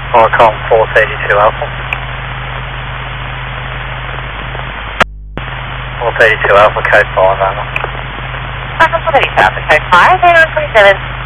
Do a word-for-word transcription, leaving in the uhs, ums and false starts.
Oricom four thirty-two Alpha. four thirty-two Alpha, code five, Alpha. Alpha four thirty-two Alpha, code five, zero twenty-seven.